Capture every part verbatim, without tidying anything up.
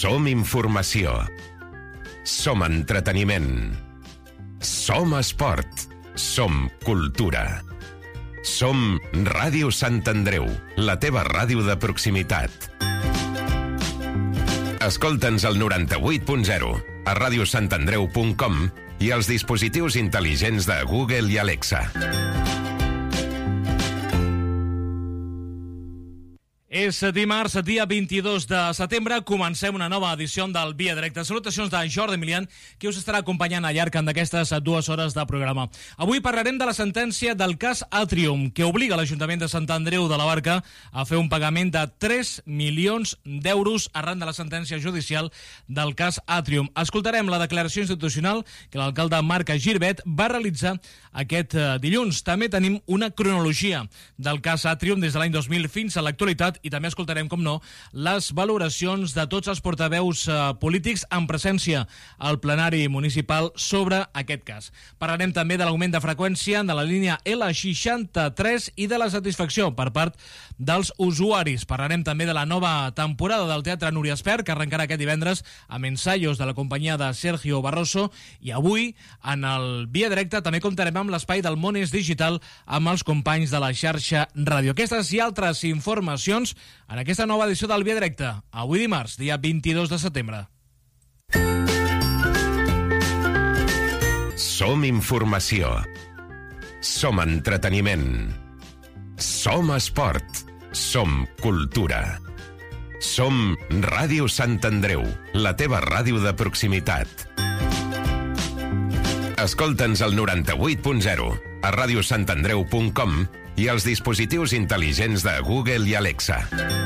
Som informació. Som entreteniment. Som esport. Som cultura. Som Ràdio Sant Andreu, la teva ràdio de proximitat. Escolta'ns al noranta-vuit punt zero, a ràdio sant andreu punt com i als dispositius intel·ligents de Google i Alexa. És dimarts, dia vint-i-dos de setembre, comencem una nova edició del Via Directa. Salutacions de Jordi Emilian, que us estarà acompanyant al llarg d'aquestes dues hores de programa. Avui parlarem de la sentència del cas Atrium, que obliga l'Ajuntament de Sant Andreu de la Barca a fer un pagament de tres milions d'euros arran de la sentència judicial del cas Atrium. Escoltarem la declaració institucional que l'alcalde Marc Giribet va realitzar aquest dilluns. També tenim una cronologia del cas Atrium des de l'any dos mil fins a l'actualitat i també escoltarem, com no, les valoracions de tots els portaveus eh, polítics en presència al plenari municipal sobre aquest cas. Parlarem també de l'augment de freqüència de la línia L seixanta-tres i de la satisfacció per part dels usuaris. Parlarem també de la nova temporada del Teatre Núria Espert, que arrencarà aquest divendres amb ensaios de la companyia de Sergio Barroso, i avui, en el Via Directa, també comptarem amb l'espai del món és digital amb els companys de la xarxa ràdio. Aquestes i altres informacions en aquesta nova edició del Via Directa, avui dimarts, dia vint-i-dos de setembre. Som informació. Som entreteniment. Som esport. Som cultura. Som Ràdio Sant Andreu, la teva ràdio de proximitat. Escolta'ns al noranta-vuit punt zero, a ràdio sant andreu punt com i als dispositius intel·ligents de Google i Alexa.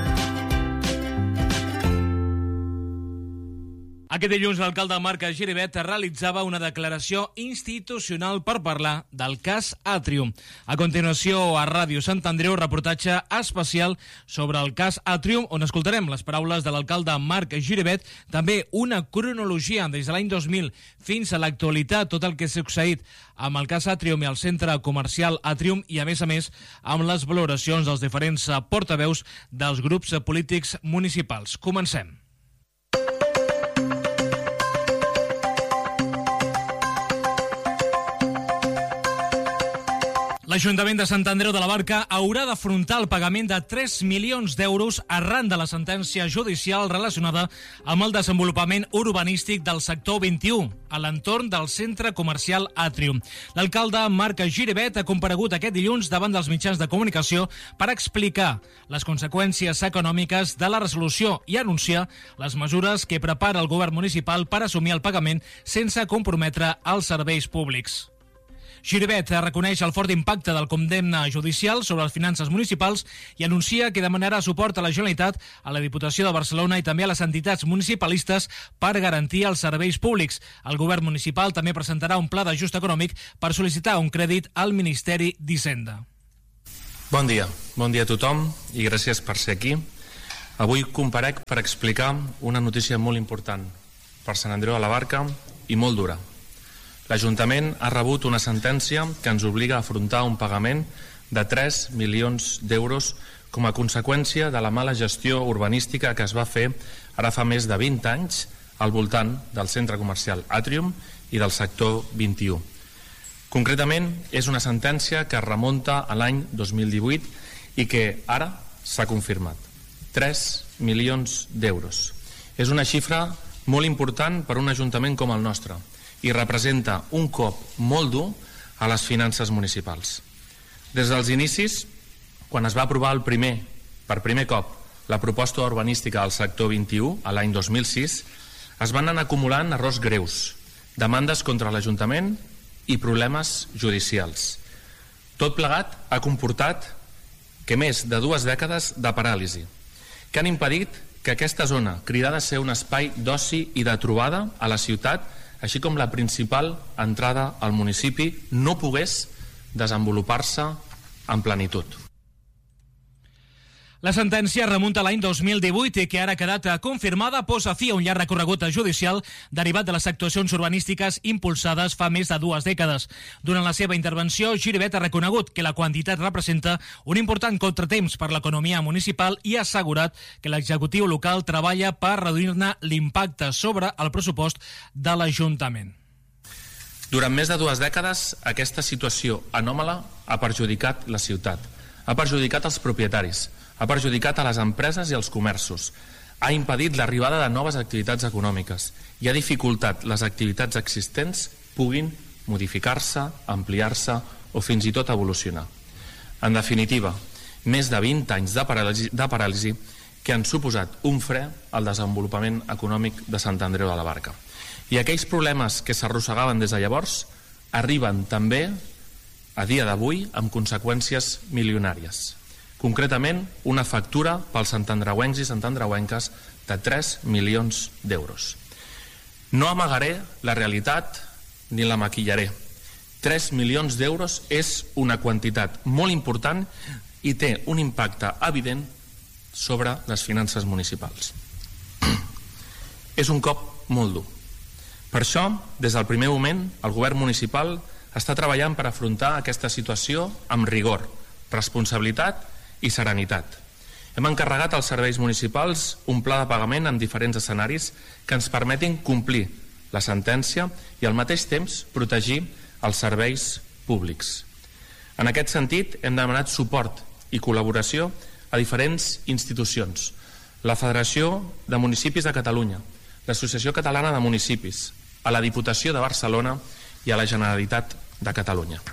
Aquest dilluns l'alcalde Marc Giribet realitzava una declaració institucional per parlar del cas Atrium. A continuació, a Ràdio Sant Andreu, reportatge especial sobre el cas Atrium, on escoltarem les paraules de l'alcalde Marc Giribet, també una cronologia des de l'any dos mil fins a l'actualitat, tot el que s'ha succeït amb el cas Atrium i el centre comercial Atrium, i a més a més amb les valoracions dels diferents portaveus dels grups polítics municipals. Comencem. L'Ajuntament de Sant Andreu de la Barca haurà d'afrontar el pagament de tres milions d'euros arran de la sentència judicial relacionada amb el desenvolupament urbanístic del sector vint-i-u, a l'entorn del centre comercial Atrium. L'alcalde Marc Giribet ha comparegut aquest dilluns davant dels mitjans de comunicació per explicar les conseqüències econòmiques de la resolució i anunciar les mesures que prepara el govern municipal per assumir el pagament sense comprometre els serveis públics. Giribet reconeix el fort impacte del condemna judicial sobre les finances municipals i anuncia que demanarà suport a la Generalitat, a la Diputació de Barcelona i també a les entitats municipalistes per garantir els serveis públics. El govern municipal també presentarà un pla d'ajust econòmic per sol·licitar un crèdit al Ministeri d'Hisenda. Bon dia, bon dia a tothom i gràcies per ser aquí. Avui comparec per explicar una notícia molt important per Sant Andreu de la Barca i molt dura. L'Ajuntament ha rebut una sentència que ens obliga a afrontar un pagament de tres milions d'euros com a conseqüència de la mala gestió urbanística que es va fer ara fa més de vint anys al voltant del centre comercial Atrium i del sector vint-i-u. Concretament, és una sentència que remunta a l'any dos mil divuit i que ara s'ha confirmat. tres milions d'euros. És una xifra molt important per un ajuntament com el nostre i representa un cop molt dur a les finances municipals. Des dels inicis, quan es va aprovar el primer, per primer cop la proposta urbanística del sector vint-i-u, a l'any dos mil sis, es van anar acumulant errors greus, demandes contra l'Ajuntament i problemes judicials. Tot plegat ha comportat que més de dues dècades de paràlisi, que han impedit que aquesta zona, cridada a ser un espai d'oci i de trobada a la ciutat, així com la principal entrada al municipi, no pogués desenvolupar-se en plenitud. La sentència remunta a l'any dos mil divuit i que ara ha quedat confirmada posa fi a un llarg recorregut judicial derivat de les actuacions urbanístiques impulsades fa més de dues dècades. Durant la seva intervenció, Giribet ha reconegut que la quantitat representa un important contratemps per l'economia municipal i ha assegurat que l'executiu local treballa per reduir-ne l'impacte sobre el pressupost de l'Ajuntament. Durant més de dues dècades, aquesta situació anòmala ha perjudicat la ciutat, ha perjudicat els propietaris, ha perjudicat a les empreses i els comerços, ha impedit l'arribada de noves activitats econòmiques i ha dificultat les activitats existents puguin modificar-se, ampliar-se o fins i tot evolucionar. En definitiva, més de vint anys de paràlisi, de paràlisi que han suposat un fre al desenvolupament econòmic de Sant Andreu de la Barca. I aquells problemes que s'arrossegaven des de llavors arriben també a dia d'avui amb conseqüències milionàries. Concretament, una factura pels santandreuencs i santandreuenques de tres milions d'euros. No amagaré la realitat ni la maquillaré. tres milions d'euros és una quantitat molt important i té un impacte evident sobre les finances municipals. És un cop molt dur. Per això, des del primer moment, el govern municipal està treballant per afrontar aquesta situació amb rigor, responsabilitat i serenitat. Hem encarregat als serveis municipals un pla de pagament en diferents escenaris que ens permetin complir la sentència i al mateix temps protegir els serveis públics. En aquest sentit, hem demanat suport i col·laboració a diferents institucions, la Federació de Municipis de Catalunya, l'Associació Catalana de Municipis, a la Diputació de Barcelona i a la Generalitat de Catalunya.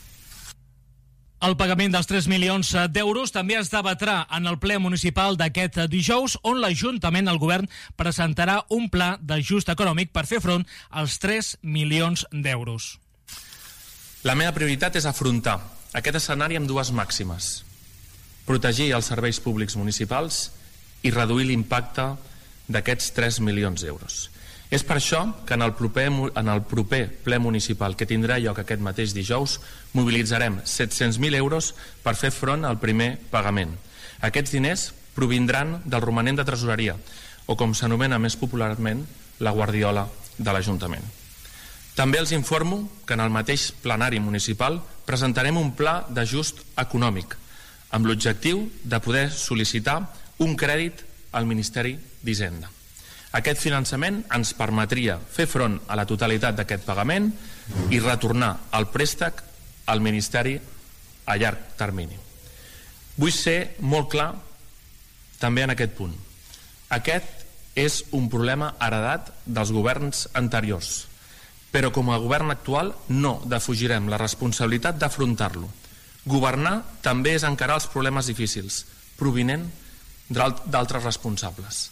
El pagament dels tres milions d'euros també es debatrà en el ple municipal d'aquest dijous, on l'Ajuntament, el govern, presentarà un pla d'ajust econòmic per fer front als tres milions d'euros. La meva prioritat és afrontar aquest escenari amb dues màximes: protegir els serveis públics municipals i reduir l'impacte d'aquests tres milions d'euros. És per això que en el, proper, en el proper ple municipal que tindrà lloc aquest mateix dijous mobilitzarem set-cents mil euros per fer front al primer pagament. Aquests diners provindran del romanent de tresoreria, o com s'anomena més popularment, la guardiola de l'Ajuntament. També els informo que en el mateix plenari municipal presentarem un pla d'ajust econòmic amb l'objectiu de poder sol·licitar un crèdit al Ministeri d'Hisenda. Aquest finançament ens permetria fer front a la totalitat d'aquest pagament i retornar el préstec al Ministeri a llarg termini. Vull ser molt clar també en aquest punt. Aquest és un problema heredat dels governs anteriors, però com a govern actual no defugirem la responsabilitat d'afrontar-lo. Governar també és encarar els problemes difícils, provinent d'altres responsables.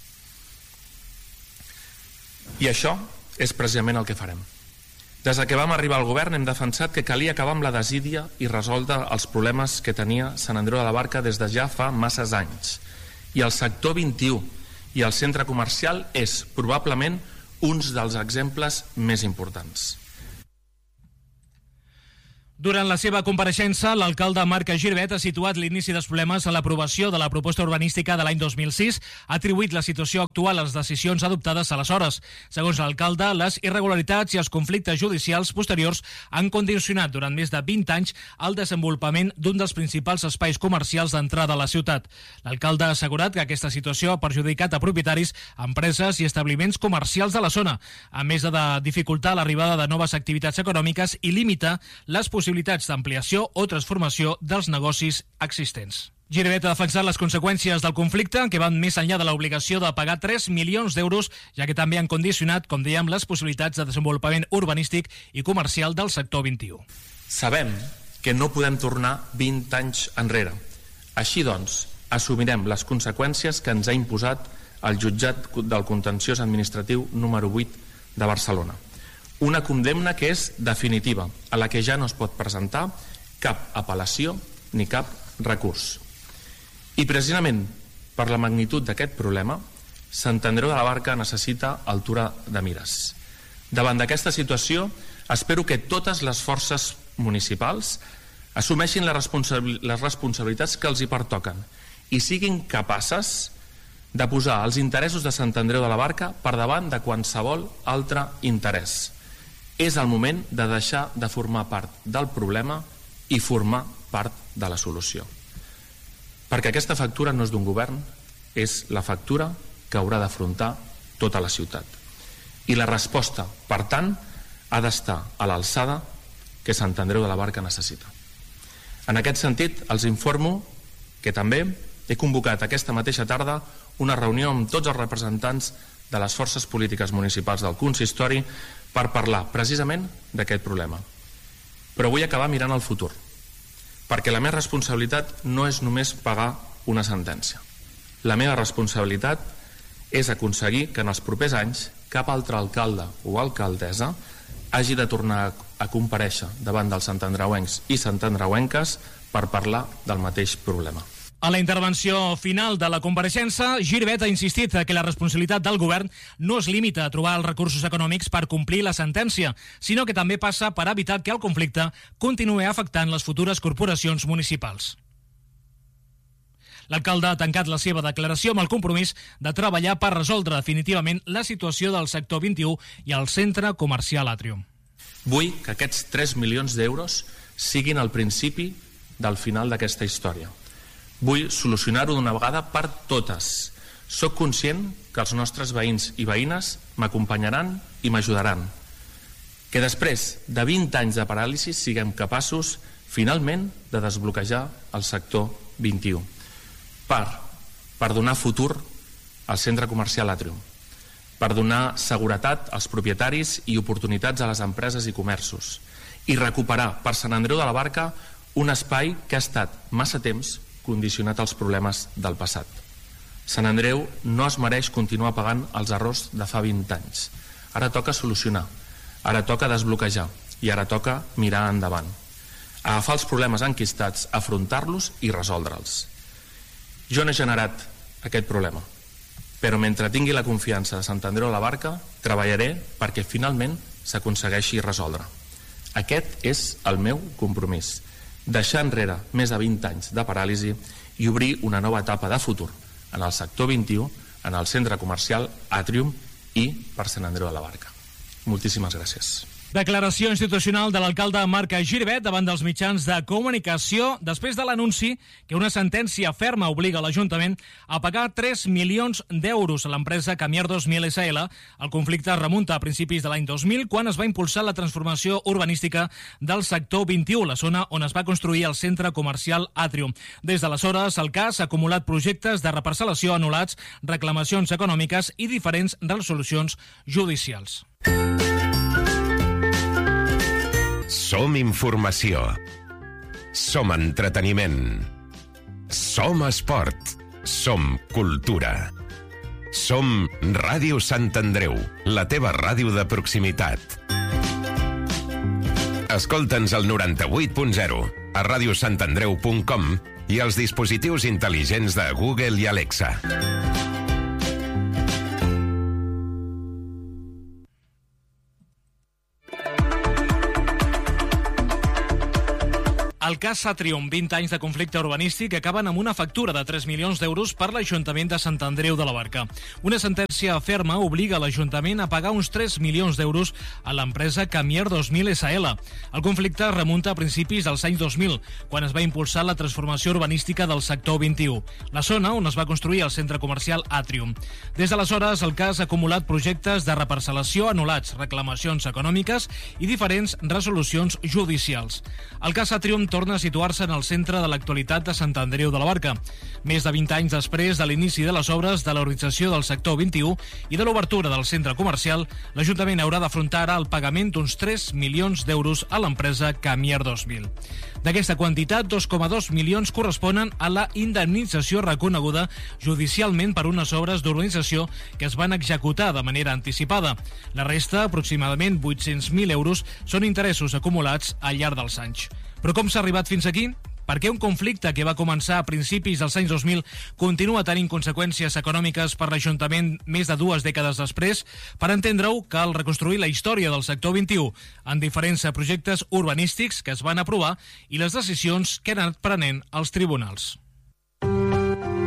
I això és precisament el que farem. Des que vam arribar al govern hem defensat que calia acabar amb la desídia i resoldre els problemes que tenia Sant Andreu de la Barca des de ja fa masses anys. I el sector vint-i-u i el centre comercial és probablement uns dels exemples més importants. Durant la seva compareixença, l'alcalde Marc Giribet ha situat l'inici dels problemes a l'aprovació de la proposta urbanística de l'any dos mil sis, ha atribuït la situació actual a les decisions adoptades aleshores. Segons l'alcalde, les irregularitats i els conflictes judicials posteriors han condicionat durant més de vint anys el desenvolupament d'un dels principals espais comercials d'entrada a la ciutat. L'alcalde ha assegurat que aquesta situació ha perjudicat a propietaris, empreses i establiments comercials de la zona, a més de dificultar l'arribada de noves activitats econòmiques i limitar les possibilitats d'ampliació o transformació dels negocis existents. Giribet ha defensat les conseqüències del conflicte, que van més enllà de l'obligació de pagar tres milions d'euros, ja que també han condicionat, com dèiem, les possibilitats de desenvolupament urbanístic i comercial del sector vint-i-u. Sabem que no podem tornar vint anys enrere. Així doncs, assumirem les conseqüències que ens ha imposat el jutjat del contenciós administratiu número vuit de Barcelona. Una condemna que és definitiva, a la que ja no es pot presentar cap apel·lació ni cap recurs. I precisament per la magnitud d'aquest problema, Sant Andreu de la Barca necessita altura de mires. Davant d'aquesta situació, espero que totes les forces municipals assumeixin les responsabilitats que els hi pertoquen i siguin capaces de posar els interessos de Sant Andreu de la Barca per davant de qualsevol altre interès. És el moment de deixar de formar part del problema i formar part de la solució. Perquè aquesta factura no és d'un govern, és la factura que haurà d'afrontar tota la ciutat. I la resposta, per tant, ha d'estar a l'alçada que Sant Andreu de la Barca necessita. En aquest sentit, els informo que també he convocat aquesta mateixa tarda una reunió amb tots els representants de les forces polítiques municipals del consistori per parlar precisament d'aquest problema. Però vull acabar mirant al futur, perquè la meva responsabilitat no és només pagar una sentència. La meva responsabilitat és aconseguir que en els propers anys cap altre alcalde o alcaldessa hagi de tornar a comparèixer davant dels santandreuencs i santandreuenques per parlar del mateix problema. A la intervenció final de la compareixença, Girvet ha insistit que la responsabilitat del govern no es limita a trobar els recursos econòmics per complir la sentència, sinó que també passa per evitar que el conflicte continuï afectant les futures corporacions municipals. L'alcalde ha tancat la seva declaració amb el compromís de treballar per resoldre definitivament la situació del sector vint-i-u i el centre comercial Atrium. Vull que aquests tres milions d'euros siguin el principi del final d'aquesta història. Vull solucionar-ho d'una vegada per totes. Soc conscient que els nostres veïns i veïnes m'acompanyaran i m'ajudaran. Que després de vint anys de paràlisi siguem capaços, finalment, de desbloquejar el sector vint-i-u. Per, per donar futur al centre comercial Atrium, per donar seguretat als propietaris i oportunitats a les empreses i comerços, i recuperar per Sant Andreu de la Barca un espai que ha estat massa temps condicionat als problemes del passat. Sant Andreu no es mereix continuar pagant els errors de fa vint anys. Ara toca solucionar, ara toca desbloquejar i ara toca mirar endavant. Agafar els problemes enquistats, afrontar-los i resoldre'ls. Jo no he generat aquest problema, però mentre tingui la confiança de Sant Andreu de la Barca, treballaré perquè finalment s'aconsegueixi resoldre. Aquest és el meu compromís. Deixar enrere més de vint anys de paràlisi i obrir una nova etapa de futur en el sector vint-i-u, en el centre comercial Atrium i per Sant Andreu de la Barca. Moltíssimes gràcies. Declaració institucional de l'alcalde Marc Girvet davant dels mitjans de comunicació després de l'anunci que una sentència ferma obliga l'Ajuntament a pagar tres milions d'euros a l'empresa Camier dos mil essa ele. El conflicte remunta a principis de l'any dos mil, quan es va impulsar la transformació urbanística del sector vint-i-u, la zona on es va construir el centre comercial Atrium. Des d'aleshores, el cas ha acumulat projectes de reparcel·lació anul·lats, reclamacions econòmiques i diferents resolucions judicials. Som informació. Som entreteniment. Som esport. Som cultura. Som Ràdio Sant Andreu, la teva ràdio de proximitat. Escolta'ns al noranta-vuit punt zero, a ràdio sant andreu punt com i als dispositius intel·ligents de Google i Alexa. El cas Atrium, vint anys de conflicte urbanístic, acaben amb una factura de tres milions d'euros per l'Ajuntament de Sant Andreu de la Barca. Una sentència ferma obliga l'Ajuntament a pagar uns tres milions d'euros a l'empresa Camier dos mil essa ele. El conflicte remunta a principis dels anys dos mil, quan es va impulsar la transformació urbanística del sector vint-i-u, la zona on es va construir el centre comercial Atrium. Des d'aleshores, el cas ha acumulat projectes de reparcel·lació anul·lats, reclamacions econòmiques i diferents resolucions judicials. El cas Atrium torna a situar-se en el centre de l'actualitat de Sant Andreu de la Barca. Més de vint anys després de l'inici de les obres de l'organització del sector vint-i-u i de l'obertura del centre comercial, l'Ajuntament haurà d'afrontar ara el pagament d'uns tres milions d'euros a l'empresa Camier dos mil. D'aquesta quantitat, dos coma dos milions corresponen a la indemnització reconeguda judicialment per unes obres d'urbanització que es van executar de manera anticipada. La resta, aproximadament vuit-cents mil euros, són interessos acumulats al llarg dels anys. Però com s'ha arribat fins aquí? Per què un conflicte que va començar a principis dels anys dos mil continua tenint conseqüències econòmiques per l'Ajuntament més de dues dècades després? Per entendre-ho, cal reconstruir la història del sector vint-i-u en diferents projectes urbanístics que es van aprovar i les decisions que han anat prenent els tribunals.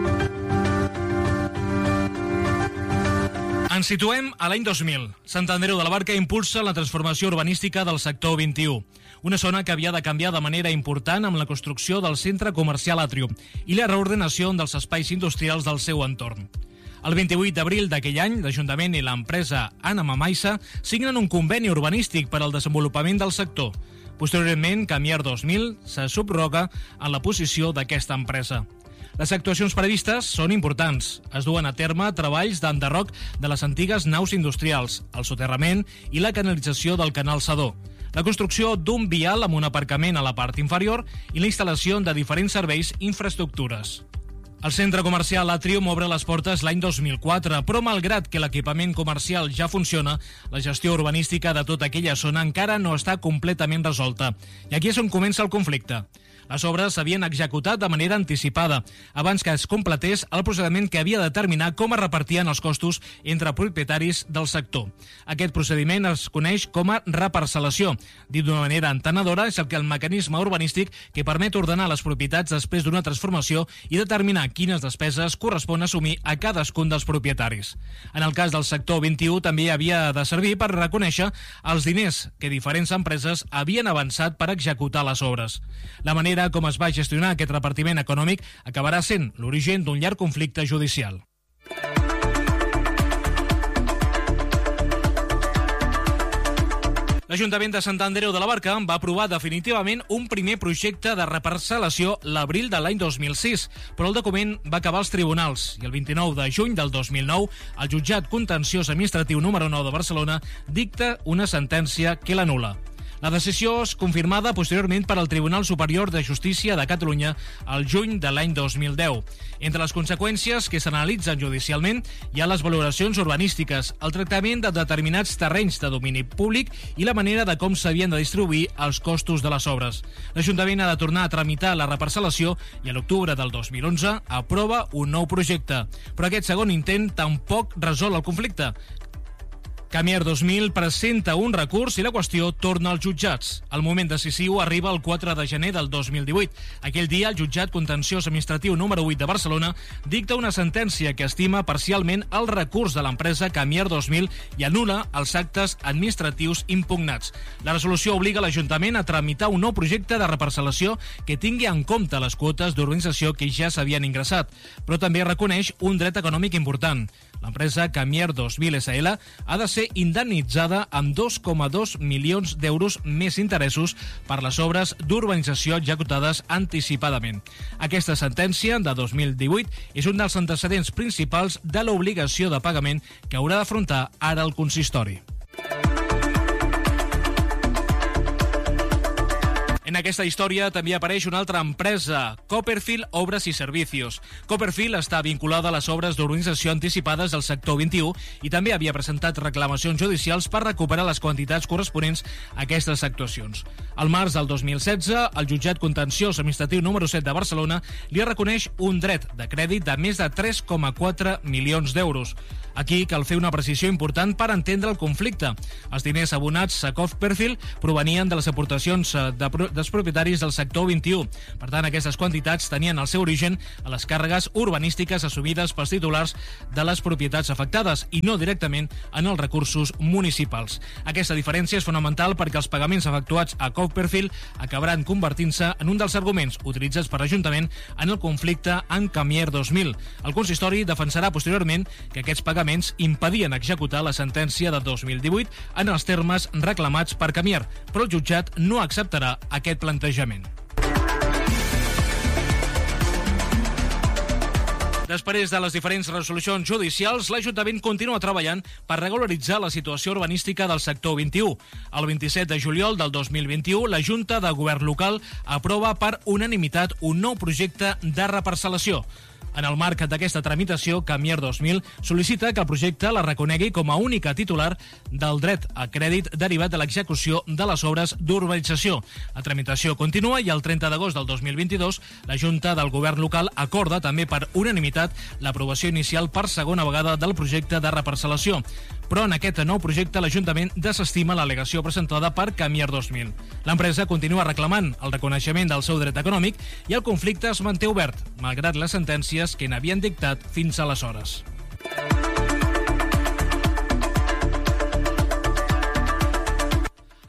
Ens situem a l'any dos mil. Sant Andreu de la Barca impulsa la transformació urbanística del sector vint-i-u, una zona que havia de canviar de manera important amb la construcció del centre comercial Atrium i la reordenació dels espais industrials del seu entorn. El vint-i-vuit d'abril d'aquell any, l'Ajuntament i l'empresa Anna Mamaissa signen un conveni urbanístic per al desenvolupament del sector. Posteriorment, Camier dos mil se subroga en la posició d'aquesta empresa. Les actuacions previstes són importants. Es duen a terme treballs d'enderroc de les antigues naus industrials, el soterrament i la canalització del canal Sedó, la construcció d'un vial amb un aparcament a la part inferior i la instal·lació de diferents serveis i infraestructures. El centre comercial Atrium obre les portes l'any dos mil quatre, però malgrat que l'equipament comercial ja funciona, la gestió urbanística de tota aquella zona encara no està completament resolta. I aquí és on comença el conflicte. Les obres s'havien executat de manera anticipada, abans que es completés el procediment que havia de determinar com es repartien els costos entre propietaris del sector. Aquest procediment es coneix com a reparcel·lació. Dit d'una manera entenedora, és el que el mecanisme urbanístic que permet ordenar les propietats després d'una transformació i determinar quines despeses correspon assumir a cadascun dels propietaris. En el cas del sector vint-i-u també havia de servir per reconèixer els diners que diferents empreses havien avançat per executar les obres. La manera com es va gestionar aquest repartiment econòmic acabarà sent l'origen d'un llarg conflicte judicial. L'Ajuntament de Sant Andreu de la Barca va aprovar definitivament un primer projecte de reparcel·lació l'abril de l'any dos mil sis, però el document va acabar als tribunals i el vint-i-nou de juny del dos mil nou el jutjat contenciós administratiu número nou de Barcelona dicta una sentència que l'anul·la. La decisió és confirmada posteriorment per al Tribunal Superior de Justícia de Catalunya al juny de l'any dos mil deu. Entre les conseqüències que s'analitzen judicialment hi ha les valoracions urbanístiques, el tractament de determinats terrenys de domini públic i la manera de com s'havien de distribuir els costos de les obres. L'Ajuntament ha de tornar a tramitar la reparcel·lació i a l'octubre del dos mil onze aprova un nou projecte. Però aquest segon intent tampoc resol el conflicte. Camier dos mil presenta un recurs i la qüestió torna als jutjats. El moment decisiu arriba el quatre de gener del dos mil divuit. Aquell dia, el jutjat contenciós administratiu número vuit de Barcelona dicta una sentència que estima parcialment el recurs de l'empresa Camier dos mil i anul·la els actes administratius impugnats. La resolució obliga l'Ajuntament a tramitar un nou projecte de reparcel·lació que tingui en compte les quotes d'urbanització que ja s'havien ingressat, però també reconeix un dret econòmic important. L'empresa Camier dos mil S L ha de ser indemnitzada amb dos coma dos milions d'euros més interessos per les obres d'urbanització executades anticipadament. Aquesta sentència de dos mil divuit és un dels antecedents principals de l'obligació de pagament que haurà d'afrontar ara el consistori. En aquesta història també apareix una altra empresa, Copperfield Obras i Servicios. Copperfield està vinculada a les obres d'urbanització anticipades del sector vint-i-u i també havia presentat reclamacions judicials per recuperar les quantitats corresponents a aquestes actuacions. Al març del dos mil setze, el jutjat contenciós administratiu número set de Barcelona li reconeix un dret de crèdit de més de tres coma quatre milions d'euros. Aquí cal fer una precisió important per entendre el conflicte. Els diners abonats a Copperfield provenien de les aportacions de dels propietaris del sector vint-i-u. Per tant, aquestes quantitats tenien el seu origen a les càrregues urbanístiques assumides pels titulars de les propietats afectades i no directament en els recursos municipals. Aquesta diferència és fonamental perquè els pagaments efectuats a Copperfield acabaran convertint-se en un dels arguments utilitzats per l'Ajuntament en el conflicte en Camier dos mil. El consistori defensarà posteriorment que aquests pagaments impedien executar la sentència de dos mil divuit en els termes reclamats per Camier, però el jutjat no acceptarà aquest plantejament. Després de les diferents resolucions judicials, l'Ajuntament continua treballant per regularitzar la situació urbanística del sector vint-i-u. El vint-i-set de juliol del dos mil vint-i-u, la Junta de Govern local aprova per unanimitat un nou projecte de reparcel·lació. En el marc d'aquesta tramitació, Camier dos mil sol·licita que el projecte la reconegui com a única titular del dret a crèdit derivat de l'execució de les obres d'urbanització. La tramitació continua i el trenta d'agost del dos mil vint-i-dos la Junta del Govern local acorda també per unanimitat l'aprovació inicial per segona vegada del projecte de reparcel·lació. Però en aquest nou projecte l'Ajuntament desestima l'al·legació presentada per Camier dos mil. L'empresa continua reclamant el reconeixement del seu dret econòmic i el conflicte es manté obert, malgrat les sentències que n'havien dictat fins aleshores.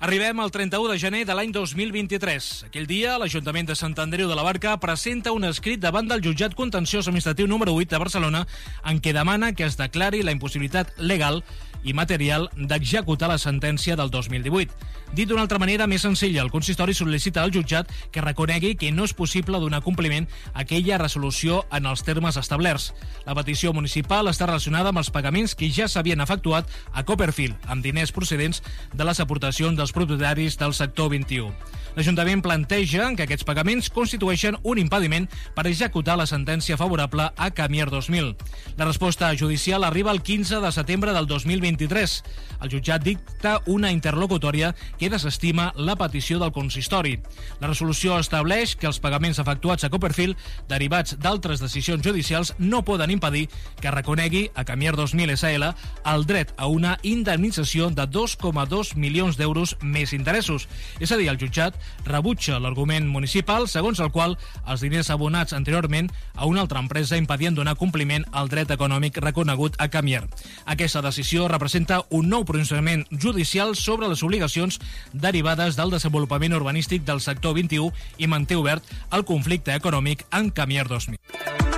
Arribem al trenta-u de gener de l'any dos mil vint-i-tres. Aquell dia, l'Ajuntament de Sant Andreu de la Barca presenta un escrit davant del Jutjat Contenciós Administratiu número vuit de Barcelona en què demana que es declari la impossibilitat legal i material d'executar la sentència del dos mil divuit. Dit d'una altra manera més senzilla, el consistori sol·licita al jutjat que reconegui que no és possible donar compliment a aquella resolució en els termes establerts. La petició municipal està relacionada amb els pagaments que ja s'havien efectuat a Copperfield, amb diners procedents de les aportacions dels propietaris del sector vint-i-u. L'Ajuntament planteja que aquests pagaments constitueixen un impediment per executar la sentència favorable a Camier dos mil. La resposta judicial arriba el quinze de setembre del dos mil vint-i-tres. El jutjat dicta una interlocutòria que desestima la petició del consistori. La resolució estableix que els pagaments efectuats a Copperfield, derivats d'altres decisions judicials, no poden impedir que reconegui a Camier dos mil S L el dret a una indemnització de dos coma dos milions d'euros més interessos. És a dir, el jutjat rebutja l'argument municipal segons el qual els diners abonats anteriorment a una altra empresa impedien donar compliment al dret econòmic reconegut a Camier. Aquesta decisió representa un nou pronunciament judicial sobre les obligacions derivades del desenvolupament urbanístic del sector vint-i-u i manté obert el conflicte econòmic en Camier dos mil.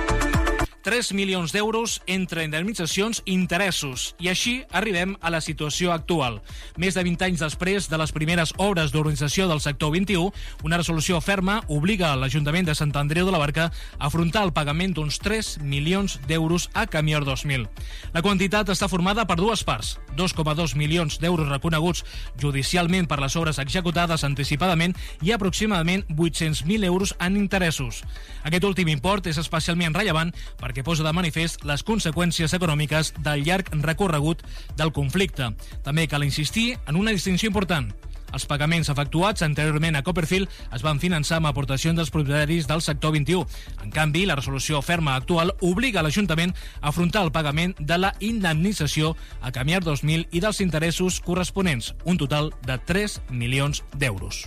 tres milions d'euros entre indemnitzacions i interessos. I així arribem a la situació actual. Més de vint anys després de les primeres obres d'urbanització del sector vint-i-u, una resolució ferma obliga l'Ajuntament de Sant Andreu de la Barca a afrontar el pagament d'uns tres milions d'euros a Camier dos mil. La quantitat està formada per dues parts, dos coma dos milions d'euros reconeguts judicialment per les obres executades anticipadament i aproximadament vuit-cents mil euros en interessos. Aquest últim import és especialment rellevant perquè posa de manifest les conseqüències econòmiques del llarg recorregut del conflicte. També cal insistir en una distinció important. Els pagaments efectuats anteriorment a Copperfield es van finançar amb aportacions dels propietaris del sector vint-i-u. En canvi, la resolució ferma actual obliga l'Ajuntament a afrontar el pagament de la indemnització a Camier dos mil i dels interessos corresponents, un total de tres milions d'euros.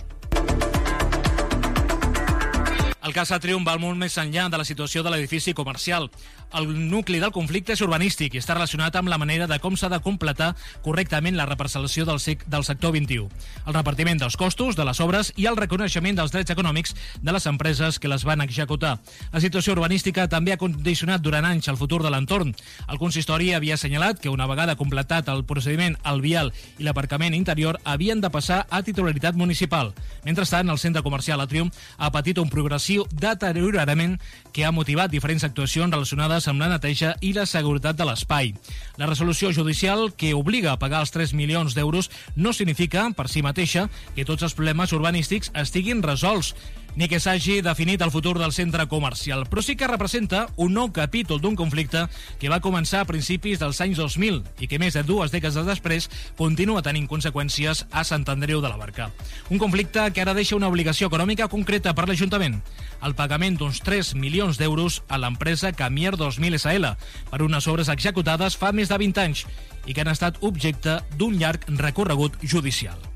El cas a Triomf va molt més enllà de la situació de l'edifici comercial. El nucli del conflicte és urbanístic i està relacionat amb la manera de com s'ha de completar correctament la reparcel·lació del, sec, del sector vint-i-u, el repartiment dels costos de les obres i el reconeixement dels drets econòmics de les empreses que les van executar. La situació urbanística també ha condicionat durant anys el futur de l'entorn. El consistori havia assenyalat que una vegada completat el procediment, el vial i l'aparcament interior havien de passar a titularitat municipal. Mentrestant, el centre comercial a Triomf ha patit un progressiu deteriorament que ha motivat diferents actuacions relacionades amb la neteja i la seguretat de l'espai. La resolució judicial que obliga a pagar els tres milions d'euros no significa, per si mateixa, que tots els problemes urbanístics estiguin resolts, ni que s'hagi definit el futur del centre comercial, però sí que representa un nou capítol d'un conflicte que va començar a principis dels anys dos mil i que més de dues dècades després continua tenint conseqüències a Sant Andreu de la Barca. Un conflicte que ara deixa una obligació econòmica concreta per l'Ajuntament, el pagament d'uns tres milions d'euros a l'empresa Camier dos mil S L per unes obres executades fa més de vint anys i que han estat objecte d'un llarg recorregut judicial.